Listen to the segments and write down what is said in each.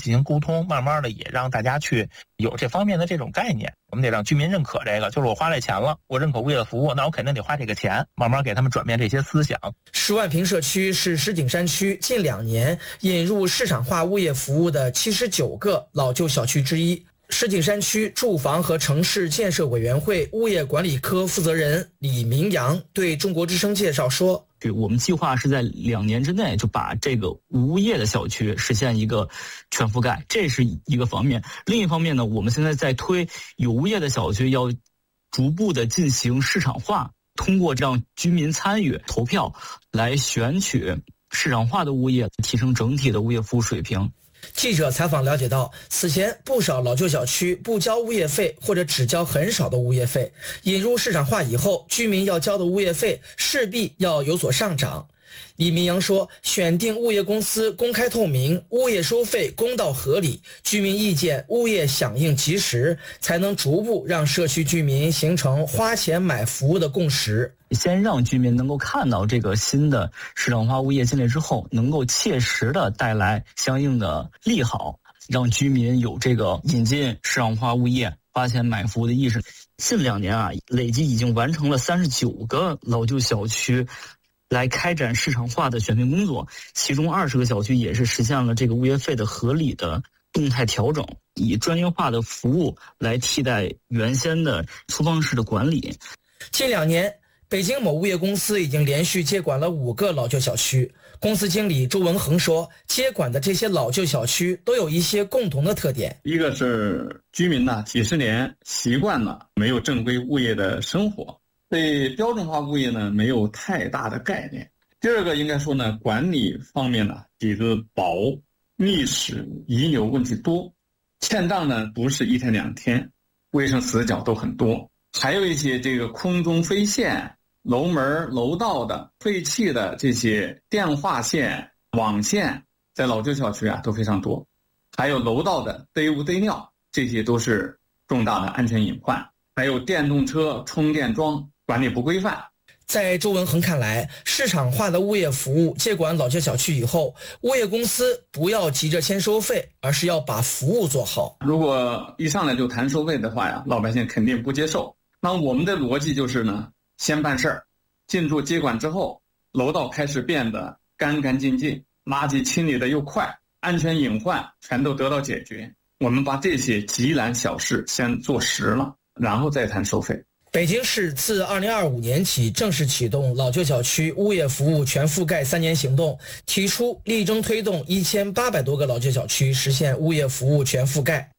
进行沟通，慢慢的也让大家去有这方面的这种概念。我们得让居民认可这个，就是我花这钱了，我认可物业的服务，那我肯定得花这个钱，慢慢给他们转变这些思想。 10万平社区是石景山区近2年引入市场化物业服务的79个老旧小区之一。石景山区住房和城市建设委员会物业管理科负责人李明阳对中国之声介绍说， 我们计划是在2年之内就把这个无物业的小区实现一个全覆盖，这是一个方面。另一方面呢，我们现在在推有物业的小区要逐步的进行市场化，通过让居民参与投票来选取市场化的物业，提升整体的物业服务水平。 记者采访了解到，此前不少老旧小区不交物业费或者只交很少的物业费，引入市场化以后，居民要交的物业费势必要有所上涨。李明阳说，选定物业公司公开透明，物业收费公道合理，居民意见物业响应及时，才能逐步让社区居民形成花钱买服务的共识。 先让居民能够看到这个新的市场化物业进来之后，能够切实的带来相应的利好，让居民有这个引进市场化物业花钱买服务的意识。近2年啊，累计已经完成了39个老旧小区来开展市场化的选配工作，其中20个小区也是实现了这个物业费的合理的动态调整，以专业化的服务来替代原先的粗放式的管理。 近2年，北京某物业公司已经连续接管了5个老旧小区。公司经理周文恒说，接管的这些老旧小区都有一些共同的特点。 一个是居民呢几十年习惯了没有正规物业的生活，对标准化物业呢没有太大的概念。第二个应该说呢，管理方面呢底子薄，历史遗留问题多，欠账呢不是1天2天，卫生死角都很多，还有一些这个空中飞线、楼门楼道的废弃的这些电话线、网线，在老旧小区啊都非常多，还有楼道的堆污堆尿，这些都是重大的安全隐患。还有电动车充电桩管理不规范。 在周文恒看来，市场化的物业服务接管老旧小区以后，物业公司不要急着先收费，而是要把服务做好。 如果一上来就谈收费的话呀，老百姓肯定不接受。那我们的逻辑就是呢，先办事儿，进驻接管之后，楼道开始变得干干净净，垃圾清理的又快，安全隐患全都得到解决。我们把这些急难小事先做实了，然后再谈收费。 北京市自2025年起正式启动老旧小区物业服务全覆盖3年行动，提出力争推动1800多个老旧小区实现物业服务全覆盖。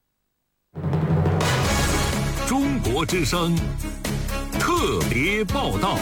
中国之声特别报道。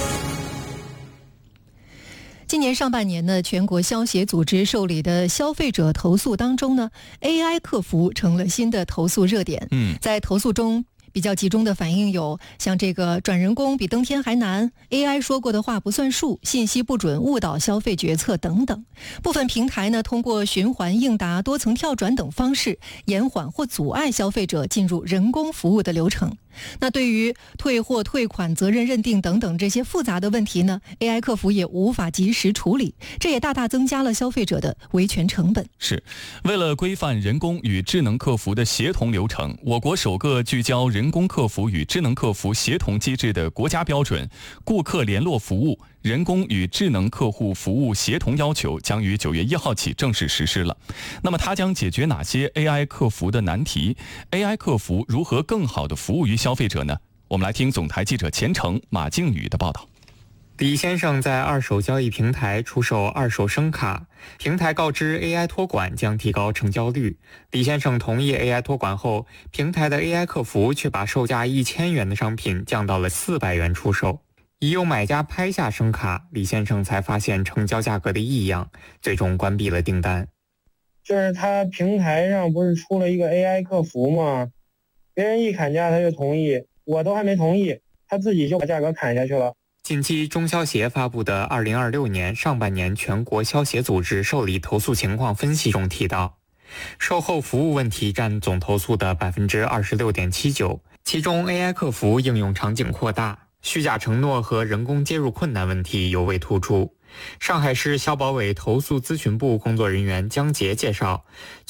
今年上半年呢，全国消协组织受理的消费者投诉当中呢 ，AI 客服成了新的投诉热点。在投诉中比较集中的反映有像这个转人工比登天还难， AI 说过的话不算数，信息不准误导消费决策等等。部分平台呢，通过循环应答、多层跳转等方式延缓或阻碍消费者进入人工服务的流程。那对于退货、退款、责任认定等等这些复杂的问题呢， AI 客服也无法及时处理，这也大大增加了消费者的维权成本。 是为了规范人工与智能客服的协同流程，我国首个聚焦人工客服与智能客服协同机制的国家标准《顾客联络服务人工与智能客户服务协同要求》将于9月1号起正式实施了。那么它将解决哪些 AI 客服的难题？ AI 客服如何更好地服务于消费者呢？我们来听总台记者钱程、马靖宇的报道。 李先生在二手交易平台出售二手声卡，平台告知 AI 托管将提高成交率。李先生同意 AI 托管后，平台的 AI 客服却把售价1000元的商品降到了400元出售。已有买家拍下声卡，李先生才发现成交价格的异样，最终关闭了订单。 就是他平台上不是出了一个 AI 客服吗？别人一砍价他就同意，我都还没同意，他自己就把价格砍下去了。 近期中消协发布的2026年上半年全国消协组织受理投诉情况分析中提到，售后服务问题占总投诉的 26.79%， 其中 AI 客服应用场景扩大，虚假承诺和人工接入困难问题尤为突出。上海市消保委投诉咨询部工作人员江杰介绍，